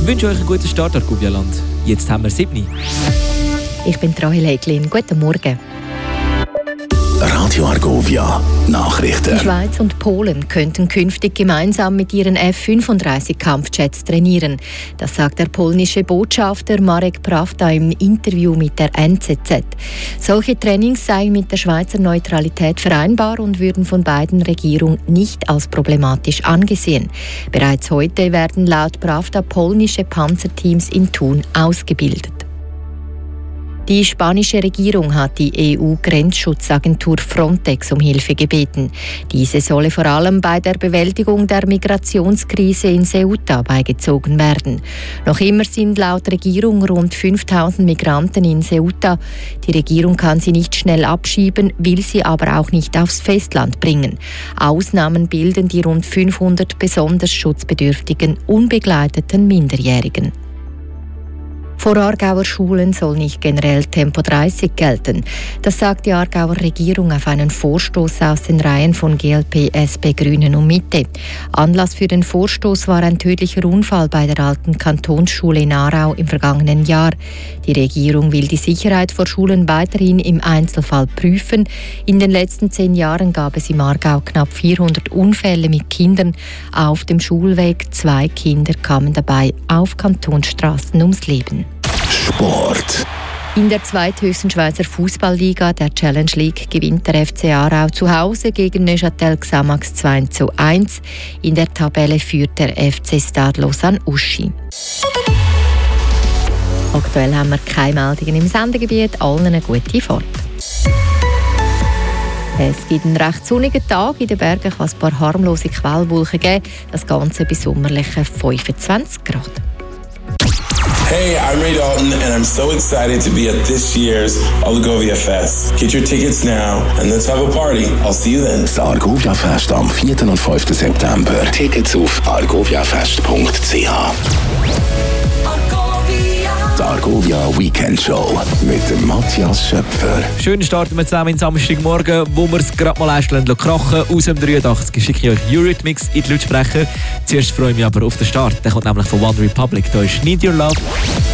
Ich wünsche euch einen guten Start, Argovia-Land. Jetzt haben wir 7. Ich bin Rahel Heiglin. Guten Morgen. Radio Argovia Nachrichten. Die Schweiz und Polen könnten künftig gemeinsam mit ihren F-35-Kampfjets trainieren. Das sagt der polnische Botschafter Marek Prawda im Interview mit der NZZ. Solche Trainings seien mit der Schweizer Neutralität vereinbar und würden von beiden Regierungen nicht als problematisch angesehen. Bereits heute werden laut Pravda polnische Panzerteams in Thun ausgebildet. Die spanische Regierung hat die EU-Grenzschutzagentur Frontex um Hilfe gebeten. Diese solle vor allem bei der Bewältigung der Migrationskrise in Ceuta beigezogen werden. Noch immer sind laut Regierung rund 5.000 Migranten in Ceuta. Die Regierung kann sie nicht schnell abschieben, will sie aber auch nicht aufs Festland bringen. Ausnahmen bilden die rund 500 besonders schutzbedürftigen, unbegleiteten Minderjährigen. Vor Aargauer Schulen soll nicht generell Tempo 30 gelten. Das sagt die Aargauer Regierung auf einen Vorstoß aus den Reihen von GLP, SP, Grünen und Mitte. Anlass für den Vorstoß war ein tödlicher Unfall bei der alten Kantonsschule in Aarau im vergangenen Jahr. Die Regierung will die Sicherheit vor Schulen weiterhin im Einzelfall prüfen. In den letzten 10 Jahren gab es im Aargau knapp 400 Unfälle mit Kindern auf dem Schulweg. 2 Kinder kamen dabei auf Kantonsstraßen ums Leben. Sport. In der zweithöchsten Schweizer Fußballliga, der Challenge League, gewinnt der FC Aarau zu Hause gegen Neuchâtel Xamax 2:1. In der Tabelle führt der FC Stade Lausanne-Uschi. Aktuell haben wir keine Meldungen im Sendegebiet, allen eine gute Fahrt. Es gibt einen recht sonnigen Tag. In den Bergen kann es ein paar harmlose Quellwolken geben. Das Ganze bei sommerlichen 25 Grad. Hey, I'm Ray Dalton, and I'm so excited to be at this year's Argovia Fest. Get your tickets now, and let's have a party. I'll see you then. Das Argovia Fest am 4. und 5. September. Tickets auf argoviafest.ch. Die Argovia Weekend Show mit dem Matthias Schöpfer. Schön starten wir zusammen in Samstagmorgen, wo wir es gerade mal einstellen krachen. Aus dem 83 schicke ich euch Eurythmics in die Lautsprecher. Zuerst freue ich mich aber auf den Start. Der kommt nämlich von One Republic. Da ist Need Your Love.